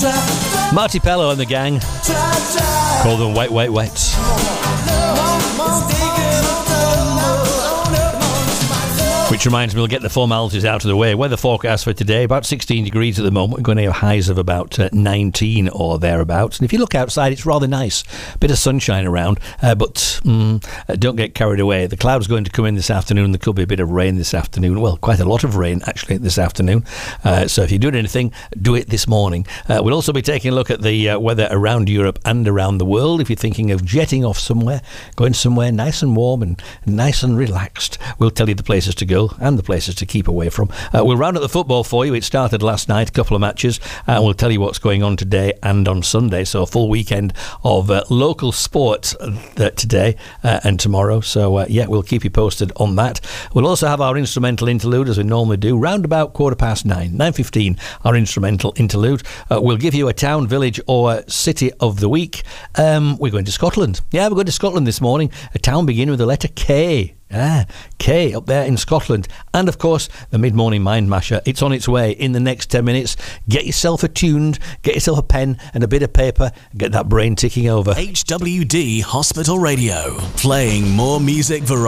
Marty Pello and the gang. Call them Wet, Wet, Wet. Which reminds me, we'll get the formalities out of the way. Weather forecast for today, about 16 degrees at the moment. We're going to have highs of about 19 or thereabouts. And if you look outside, it's rather nice. Bit of sunshine around, but don't get carried away. The clouds are going to come in this afternoon. There could be a bit of rain this afternoon. Well, quite a lot of rain, actually, this afternoon. So if you're doing anything, do it this morning. We'll also be taking a look at the weather around Europe and around the world. If you're thinking of jetting off somewhere, going somewhere nice and warm and nice and relaxed, we'll tell you the places to go and the places to keep away from. We'll round up the football for you. It started last night, a couple of matches, and we'll tell you what's going on today and on Sunday. So a full weekend of local sport today and tomorrow. So we'll keep you posted on that. We'll also have our instrumental interlude, as we normally do, round about 9:15, 9:15, our instrumental interlude. We'll give you a town, village or city of the week. We're going to Scotland. Yeah, we're going to Scotland this morning. A town beginning with the letter K. K up there in Scotland. And of course the mid-morning mind masher, it's on its way in the next 10 minutes. Get yourself attuned, get yourself a pen and a bit of paper, get that brain ticking over. HWD Hospital Radio, playing more music variety.